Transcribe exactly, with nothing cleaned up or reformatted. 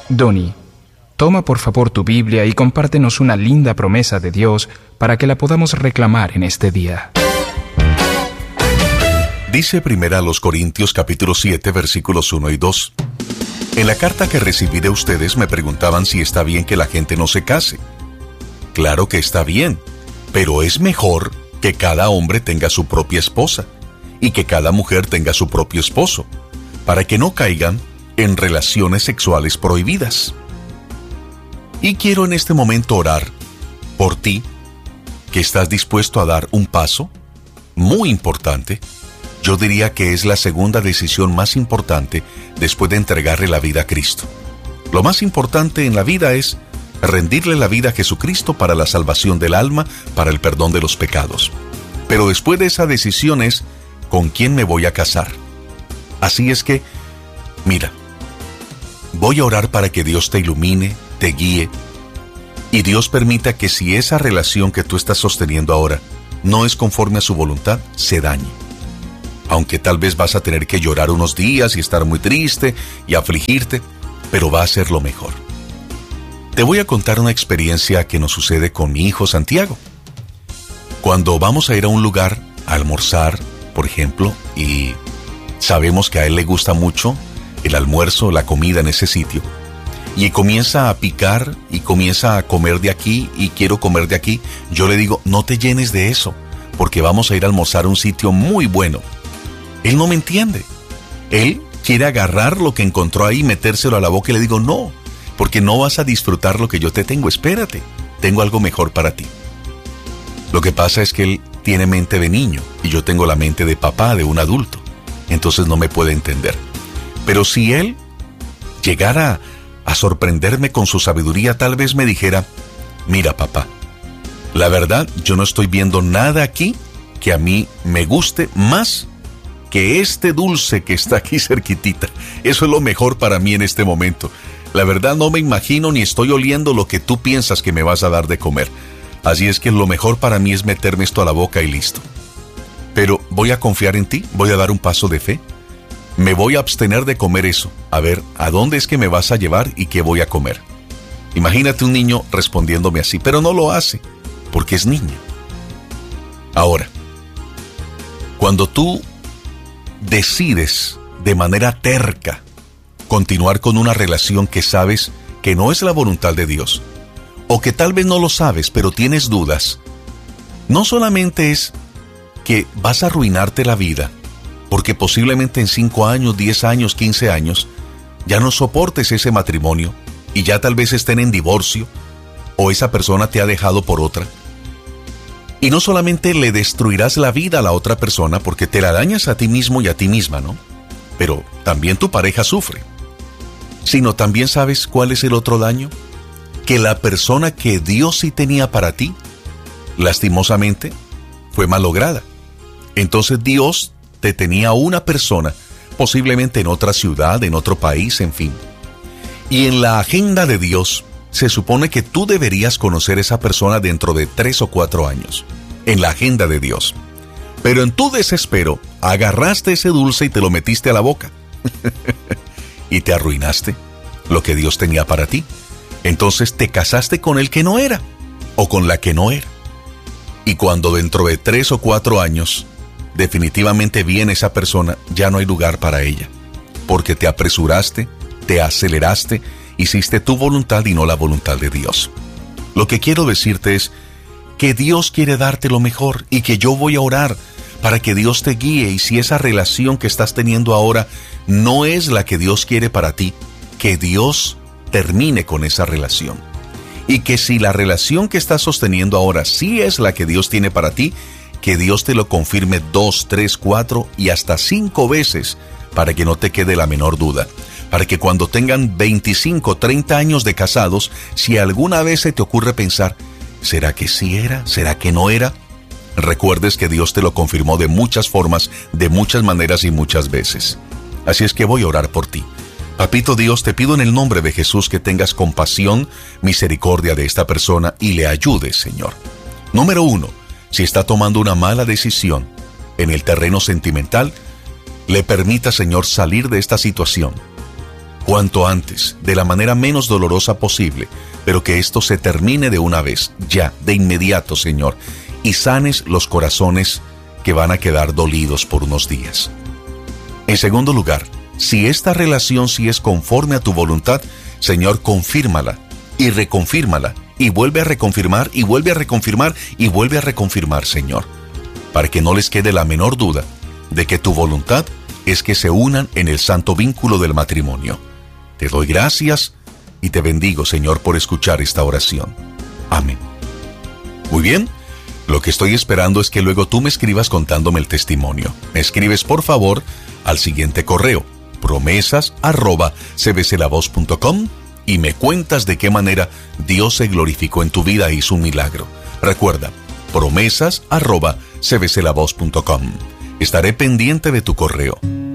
Donnie, toma por favor tu Biblia y compártenos una linda promesa de Dios para que la podamos reclamar en este día. Dice primera a los Corintios capítulo siete versículos uno y dos. En la carta que recibí de ustedes me preguntaban si está bien que la gente no se case. Claro que está bien, pero es mejor que cada hombre tenga su propia esposa y que cada mujer tenga su propio esposo, para que no caigan en relaciones sexuales prohibidas. Y quiero en este momento orar por ti, que estás dispuesto a dar un paso muy importante. Yo diría que es la segunda decisión más importante después de entregarle la vida a Cristo. Lo más importante en la vida es rendirle la vida a Jesucristo para la salvación del alma, para el perdón de los pecados. Pero después de esa decisión es, ¿con quién me voy a casar? Así es que, mira, voy a orar para que Dios te ilumine, te guíe, y Dios permita que si esa relación que tú estás sosteniendo ahora no es conforme a su voluntad, se dañe. Aunque tal vez vas a tener que llorar unos días y estar muy triste y afligirte, pero va a ser lo mejor. Te voy a contar una experiencia que nos sucede con mi hijo Santiago. Cuando vamos a ir a un lugar a almorzar, por ejemplo, y sabemos que a él le gusta mucho el almuerzo, la comida en ese sitio, y comienza a picar y comienza a comer de aquí y quiero comer de aquí, yo le digo, no te llenes de eso, porque vamos a ir a almorzar a un sitio muy bueno. Él no me entiende. Él quiere agarrar lo que encontró ahí y metérselo a la boca y le digo, no, porque no vas a disfrutar lo que yo te tengo, espérate, tengo algo mejor para ti. Lo que pasa es que él tiene mente de niño y yo tengo la mente de papá, de un adulto, entonces no me puede entender. Pero si él llegara a sorprenderme con su sabiduría, tal vez me dijera, mira papá, la verdad yo no estoy viendo nada aquí que a mí me guste más que este dulce que está aquí cerquitita. Eso es lo mejor para mí en este momento. La verdad no me imagino ni estoy oliendo lo que tú piensas que me vas a dar de comer. Así es que lo mejor para mí es meterme esto a la boca y listo. Pero voy a confiar en ti, voy a dar un paso de fe. Me voy a abstener de comer eso. A ver, ¿a dónde es que me vas a llevar y qué voy a comer? Imagínate un niño respondiéndome así, pero no lo hace, porque es niño. Ahora, cuando tú decides de manera terca continuar con una relación que sabes que no es la voluntad de Dios, o que tal vez no lo sabes, pero tienes dudas, no solamente es que vas a arruinarte la vida, porque posiblemente en cinco años, diez años, quince años, ya no soportes ese matrimonio, y ya tal vez estén en divorcio, o esa persona te ha dejado por otra. Y no solamente le destruirás la vida a la otra persona, porque te la dañas a ti mismo y a ti misma, ¿no? Pero también tu pareja sufre. Sino también sabes cuál es el otro daño, que la persona que Dios sí tenía para ti, lastimosamente, fue malograda. Entonces Dios te tenía una persona, posiblemente en otra ciudad, en otro país, en fin. Y en la agenda de Dios, se supone que tú deberías conocer a esa persona dentro de tres o cuatro años, en la agenda de Dios. Pero en tu desespero, agarraste ese dulce y te lo metiste a la boca. Y te arruinaste lo que Dios tenía para ti. Entonces te casaste con el que no era, o con la que no era. Y cuando dentro de tres o cuatro años, definitivamente viene esa persona, ya no hay lugar para ella. Porque te apresuraste, te aceleraste, hiciste tu voluntad y no la voluntad de Dios. Lo que quiero decirte es que Dios quiere darte lo mejor y que yo voy a orar para que Dios te guíe, y si esa relación que estás teniendo ahora no es la que Dios quiere para ti, que Dios termine con esa relación. Y que si la relación que estás sosteniendo ahora sí es la que Dios tiene para ti, que Dios te lo confirme dos, tres, cuatro y hasta cinco veces para que no te quede la menor duda. Para que cuando tengan veinticinco, treinta años de casados, si alguna vez se te ocurre pensar, ¿será que sí era? ¿Será que no era? Recuerdes que Dios te lo confirmó de muchas formas, de muchas maneras y muchas veces. Así es que voy a orar por ti. Papito Dios, te pido en el nombre de Jesús que tengas compasión, misericordia de esta persona y le ayudes, Señor. Número uno, si está tomando una mala decisión en el terreno sentimental, le permita, Señor, salir de esta situación. cuanto antes, de la manera menos dolorosa posible, pero que esto se termine de una vez, ya, de inmediato, Señor, y sanes los corazones que van a quedar dolidos por unos días. En segundo lugar, si esta relación sí es conforme a tu voluntad, Señor, confírmala y reconfírmala, y vuelve a reconfirmar, y vuelve a reconfirmar, y vuelve a reconfirmar, Señor, para que no les quede la menor duda de que tu voluntad es que se unan en el santo vínculo del matrimonio. Te doy gracias y te bendigo, Señor, por escuchar esta oración. Amén. Muy bien, lo que estoy esperando es que luego tú me escribas contándome el testimonio. Me escribes, por favor, al siguiente correo, promesas arroba c b c la voz punto com, y me cuentas de qué manera Dios se glorificó en tu vida e hizo un milagro. Recuerda, promesas arroba c b c la voz punto com. Estaré pendiente de tu correo.